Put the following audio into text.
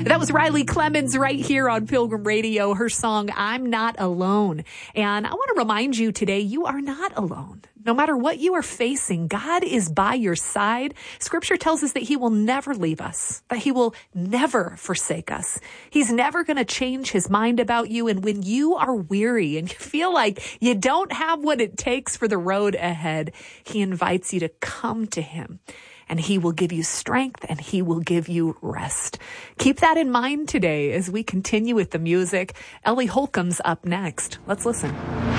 That was Riley Clemens right here on Pilgrim Radio, her song, I'm Not Alone. And I want to remind you today, you are not alone. No matter what you are facing, God is by your side. Scripture tells us that he will never leave us, that he will never forsake us. He's never going to change his mind about you. And when you are weary and you feel like you don't have what it takes for the road ahead, he invites you to come to him. And he will give you strength and he will give you rest. Keep that in mind today as we continue with the music. Ellie Holcomb's up next. Let's listen.